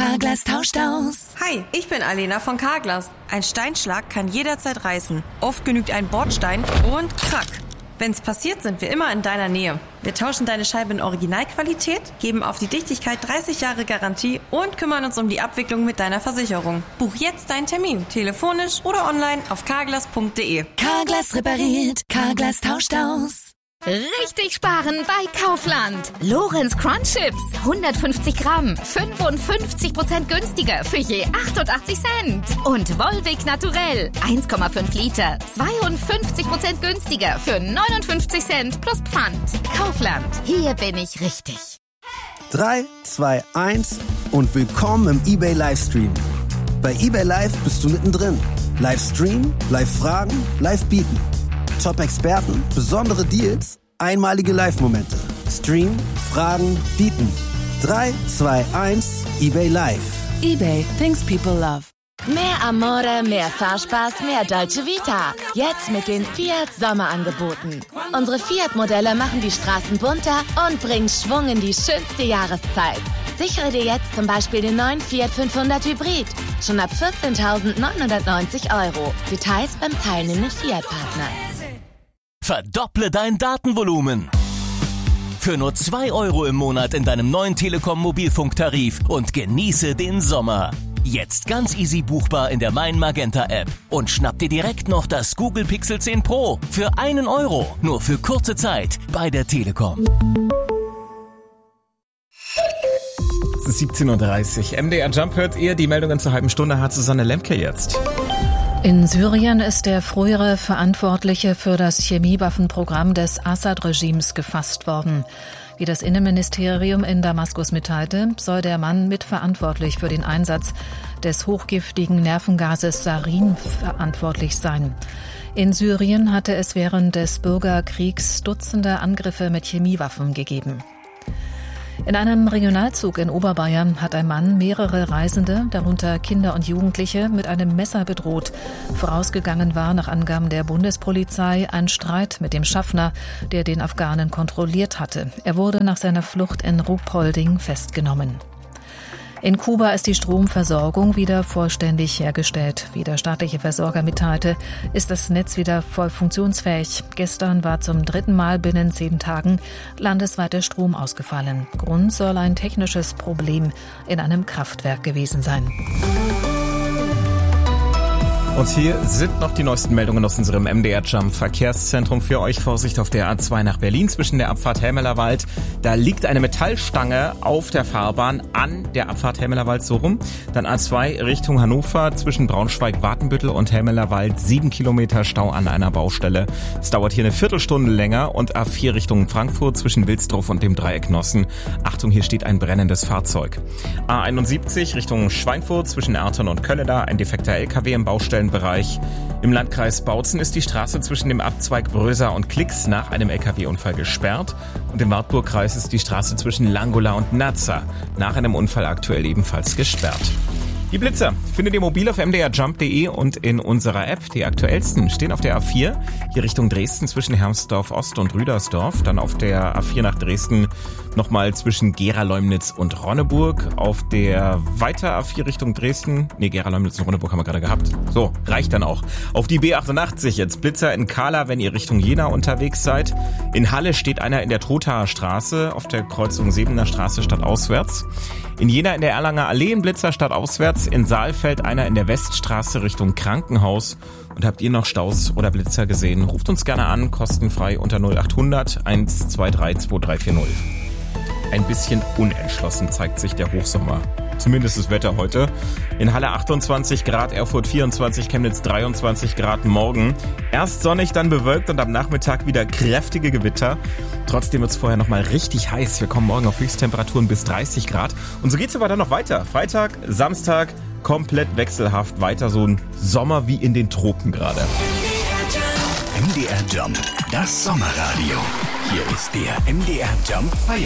Carglass tauscht aus. Hi, ich bin Alena von Carglass. Ein Steinschlag kann jederzeit reißen. Oft genügt ein Bordstein und krack. Wenn's passiert, sind wir immer in deiner Nähe. Wir tauschen deine Scheibe in Originalqualität, geben auf die Dichtigkeit 30 Jahre Garantie und kümmern uns um die Abwicklung mit deiner Versicherung. Buch jetzt deinen Termin, telefonisch oder online auf carglass.de. Carglass repariert, Carglass tauscht aus. Richtig sparen bei Kaufland. Lorenz Crunch Chips, 150 Gramm, 55% günstiger für je 88 Cent. Und Volvic Naturell, 1,5 Liter, 52% günstiger für 59 Cent plus Pfand. Kaufland, hier bin ich richtig. 3, 2, 1 und willkommen im eBay Livestream. Bei eBay Live bist du mittendrin. Livestream, Live-Fragen, Live-Bieten. Top-Experten, besondere Deals, einmalige Live-Momente. Stream, Fragen, Bieten. 3, 2, 1, eBay Live. eBay, things people love. Mehr Amore, mehr Fahrspaß, mehr Dolce Vita. Jetzt mit den Fiat Sommerangeboten. Unsere Fiat-Modelle machen die Straßen bunter und bringen Schwung in die schönste Jahreszeit. Sichere dir jetzt zum Beispiel den neuen Fiat 500 Hybrid. Schon ab 14.990 €. Details beim teilnehmenden Fiat-Partner. Verdopple dein Datenvolumen. Für nur 2 € im Monat in deinem neuen Telekom-Mobilfunktarif und genieße den Sommer. Jetzt ganz easy buchbar in der Mein Magenta App. Und schnapp dir direkt noch das Google Pixel 10 Pro für 1 €. Nur für kurze Zeit bei der Telekom. Es ist 17:30 Uhr. MDR Jump hört ihr. Die Meldungen zur halben Stunde hat Susanne Lemke jetzt. In Syrien ist der frühere Verantwortliche für das Chemiewaffenprogramm des Assad-Regimes gefasst worden. Wie das Innenministerium in Damaskus mitteilte, soll der Mann mitverantwortlich für den Einsatz des hochgiftigen Nervengases Sarin verantwortlich sein. In Syrien hatte es während des Bürgerkriegs Dutzende Angriffe mit Chemiewaffen gegeben. In einem Regionalzug in Oberbayern hat ein Mann mehrere Reisende, darunter Kinder und Jugendliche, mit einem Messer bedroht. Vorausgegangen war nach Angaben der Bundespolizei ein Streit mit dem Schaffner, der den Afghanen kontrolliert hatte. Er wurde nach seiner Flucht in Ruhpolding festgenommen. In Kuba ist die Stromversorgung wieder vollständig hergestellt. Wie der staatliche Versorger mitteilte, ist das Netz wieder voll funktionsfähig. Gestern war zum 3. Mal binnen 10 Tagen landesweit der Strom ausgefallen. Grund soll ein technisches Problem in einem Kraftwerk gewesen sein. Und hier sind noch die neuesten Meldungen aus unserem MDR Jump Verkehrszentrum für euch. Vorsicht auf der A2 nach Berlin zwischen der Abfahrt Helmelerwald. Da liegt eine Metallstange auf der Fahrbahn an der Abfahrt Helmelerwald so rum. Dann A2 Richtung Hannover zwischen Braunschweig-Wartenbüttel und Helmelerwald. 7 Kilometer Stau an einer Baustelle. Es dauert hier eine Viertelstunde länger. Und A4 Richtung Frankfurt zwischen Wilsdorf und dem Dreieck Nossen. Achtung, hier steht ein brennendes Fahrzeug. A71 Richtung Schweinfurt zwischen Ertern und Kölleda. Ein defekter LKW im Baustellenbereich. Im Landkreis Bautzen ist die Straße zwischen dem Abzweig Bröser und Klix nach einem LKW-Unfall gesperrt. Und im Wartburgkreis ist die Straße zwischen Langola und Nazza nach einem Unfall aktuell ebenfalls gesperrt. Die Blitzer findet ihr mobil auf mdrjump.de und in unserer App. Die aktuellsten stehen auf der A4, hier Richtung Dresden zwischen Hermsdorf Ost und Rüdersdorf. Dann auf der A4 nach Dresden nochmal zwischen Gera-Leumnitz und Ronneburg. Auf der weiter A4 Richtung Dresden, Gera-Leumnitz und Ronneburg haben wir gerade gehabt. So, reicht dann auch. Auf die B88 jetzt Blitzer in Kahla, wenn ihr Richtung Jena unterwegs seid. In Halle steht einer in der Trothaer Straße auf der Kreuzung Sebener Straße stadtauswärts. In Jena in der Erlanger Allee ein Blitzer stadtauswärts. In Saalfeld einer in der Weststraße Richtung Krankenhaus. Und habt ihr noch Staus oder Blitzer gesehen? Ruft uns gerne an, kostenfrei unter 0800 123 2340. Ein bisschen unentschlossen zeigt sich der Hochsommer. Zumindest das Wetter heute. In Halle 28 Grad, Erfurt 24, Chemnitz 23 Grad morgen. Erst sonnig, dann bewölkt und am Nachmittag wieder kräftige Gewitter. Trotzdem wird es vorher nochmal richtig heiß. Wir kommen morgen auf Höchsttemperaturen bis 30 Grad. Und so geht's aber dann noch weiter. Freitag, Samstag, komplett wechselhaft weiter. So ein Sommer wie in den Tropen gerade. MDR Jump, das Sommerradio. Hier ist der MDR Jump Feiertag.